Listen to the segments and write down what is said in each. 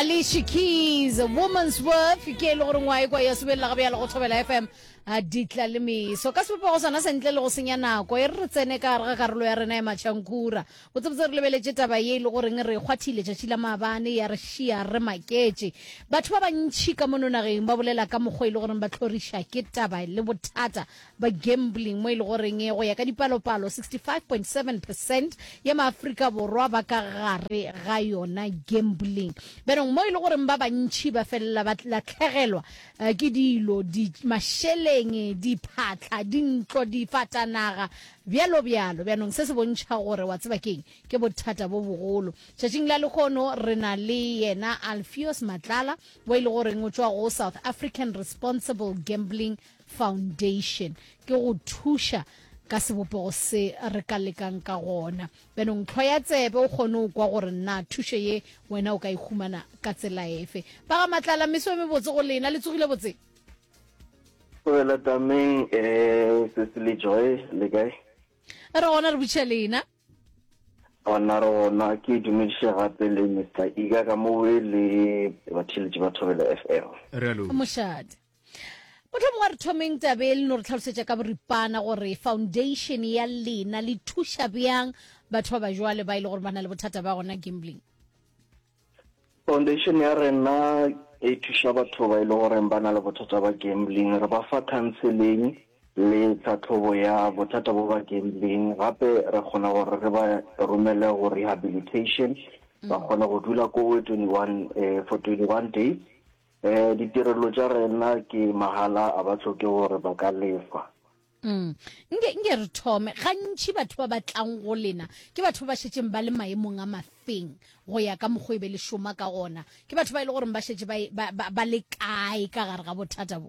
Alicia Keys, Woman's Worth, ke le gore ngwae kwa ya subela ga bjala go thobela FM a ditla le me so ka sepo go sana sentle le go senya nako e re tsene ka ga karolo ya rena ya machankura o tsebotse re lebeletse taba ye le gore re kgwathile tšatšila mabane ya re shia re maketse batho ba bantši ka mononageng ba bolela ka mogwe le gore ba tlhorisha ke taba le bothata ba gambling mo ile gore go ya ka dipalopalo 65.7% ya maAfrika borwa ba ka gare ga yona gambling beno mo ile gore ba bantši ba fella ba tlhagelwa ke dilo di mashele di phatla dintlo di fatanaga bjalo bjanong se se bontšha gore wa tseba keng ke bothata bo bogolo tšatšing la lekgono re na le yena Alpheus Matlala bo ile gore o tswa go South African Responsible Gambling Foundation ke go thusha ka sebopego se re ka lekang ka gona benong tlho ya tsebe o kgone o kwa gore na thushe ye wena o ka ihumana ka tsela efe ba ga Matlala meso me botse go lena le tsogile botse Well, tameng se le joy le gae. Re gona re butša lena. Ona rona ke dumediša gape le Mr. Iga ka mo le batheletši ba Thobela FM. Re alo. Mošate. Motho mongwe re thomeng tabeng no re tlhalosetša ka boripana gore foundation ya lena le thuša bjang batho ba jwale ba ile gore ba na le bothata ba gona gambling. Foundation ya rena e thuša batho ba ile gore ba na le bothata ba gambling re ba fa counseling le tlhatlhobo ya bothata bo ba gambling gape re kgona gore re ba romele go rehabilitation ba kgona go dula ko 21 for 21 days ditirelo tša rena ke mahala a ba tlhoke gore ba ka lefa nge re thome gantši batho ba batlang go lena ke batho ba šetšeng ba le maemong a mafeng go ya ka mokgwebe le šoma ka gona ke batho ba ile gore ba šetše ba le kae ka gare ga bothata bo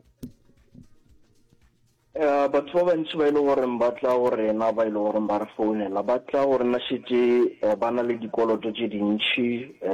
batho ba bantši ba ile gore ba tla go rena ba ile gore ba re founela ba tla gore na šetše ba na le dikoloto tše dintšhi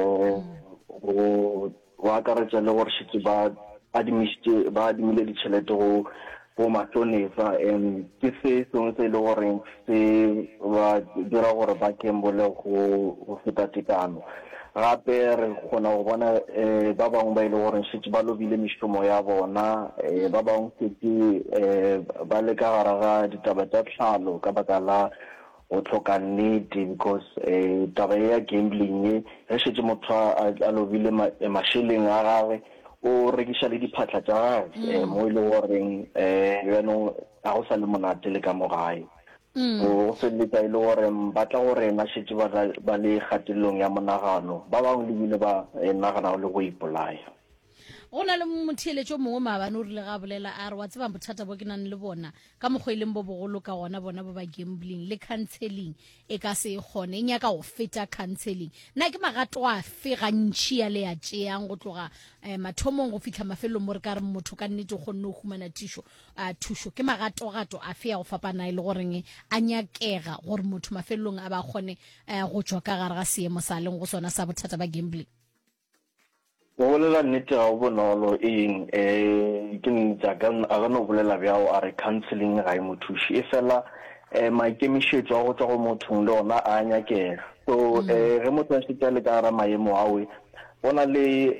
go akaretša le gore šetše ba adimile ditšhelete go matlonesa ke se sengwe se e le goreng se ba dira gore ba kembole go feta tekano gape re kgona go bona ba bangwe ba ile gore šetše ba lobile mešomo ya bona ba bangwe setse ba le ka gare ga ditaba tša tlhalo ka baka la o tlhoka nnete because taba ya gambling ge šetše motho a lobile mašeleng a gagwe o rekiša le diphatla tša gagwe mo e le goreng yaanong ga go sa le monate le ka mo gae o feleletša e le gore ba tla go rena šetše ba le kgatelelong ya monagano ba bangwe le bile ba nagana le go ipolaya go na le motheeletšo mongwe maabane o rile ga bolela a re wa tsebang bothata bo ke nang le bona ka mokgwa e leng bo bogolo ka gona bona ba ba gambling le counseling e ka se e kgone e nyaka go feta counseling nna ke magato a fe gantši ya le ya tšeang go tloga mathomong go fitlha mafelong mo re ka re motho ka nnete o kgonne o humana thušo ke magatogato a fe ya go fapana e le goreng a nyakega gore motho mafelong a ba kgone go tšwa ka gare ga seemo sa leng go sona sa bothata ba gambling go bolela nnete ga o bonolo eng ke ntša a ka no bolela bjao a re counseling ga e mothuši e fela maikemišetšo a go tsa go mothong le ona a nyakega so ge motho a šetša le ka gara maemo awe go na le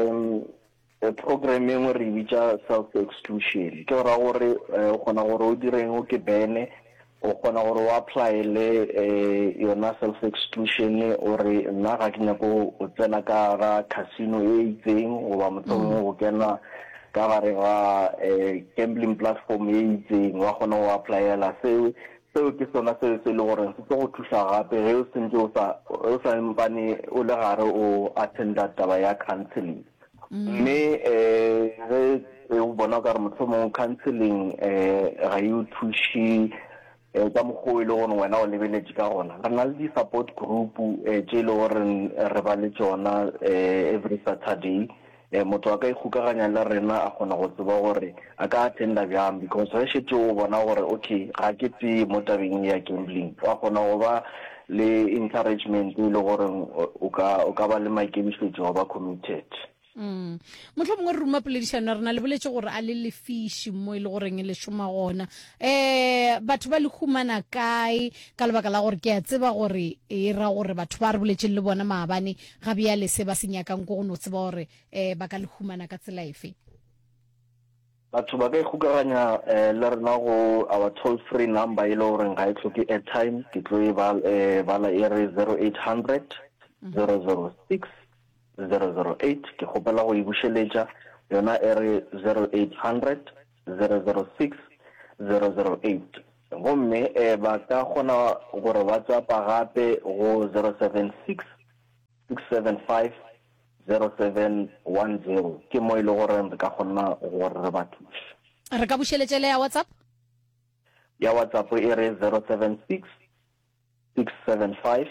program engwe re bitša self-exclusion ke gora gore o kgona gore o direng o ke bene o kgona gore o applyele yona self-exclusion ore nna ga ke nyako o tsena ka ga casino e itseng goba motlhomongwe go kena ka gare ga gambling platform e itseng wa kgona go applyela seo ke sona seo se le gore se go thuša gape ge o sentse o sa mpane o le gare o attenda taba ya counseling mme ge o bona ka re motlhomongwe counseling ga e o thuše ka mokgwa e le gore wena o lebeletše ka gona re na le di-support group tše e le gore re ba le tšona every Saturday motho a ka ikgokaganya le rena a kgona go tseba gore a ka attenda bjang because ge šetše o bona gore okay ga ke tee mo tabeng ya gambling wa kgona go ba le encouragement e le gore o ka ba le maikemišetšo go ba committed Motlho mongwe re ruma poledišano re na le boletse gore a le lefiši mo e le goreng le šoma gona batho ba le humana kae ka lebaka la gore ke a tseba gore e ra gore batho ba re boletseng le bona maabane ga bjale se ba se nyakang ko go no tseba gore ba ka le humana ka tsela efe. Batho ba ka ikgokaganya le rena go our toll free number e le goreng ga e tlhoke airtime ke tlo e bala e re 0800 006 008 ke gopela go e bušeletša yona e re 0800 006 008 gomme ba ka kgona gore ba tsapa gape go 076 675 0710 ke mo e le gore re ka kgona gore re ba thuse. Re ka bušeletšele ya WhatsApp e re 076 675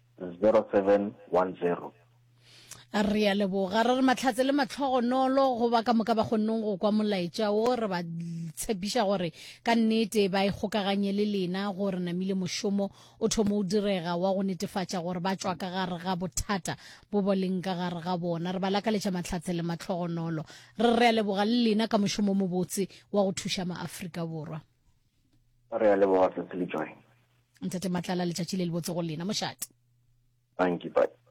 0710. re ya leboga re re matlhatse le matlhogonolo go ba ka moka ba kgonneng go kwa molaetša o re ba tshepiša gore ka nnete ba ikgokaganye le lena gore namile mošomo o thomo o direga wa go netefatša gore ba tswa ka gare ga bothata bo boleng ka gare ga bona re ba lakaletša matlhatse le matlhogonolo re ya leboga le lena ka mošomo mo botse wa go thuša maAfrika Borwa. Re ya leboga se le join. Ntate Matlala letšatši le le botse go lena mošate. Thank you, bye.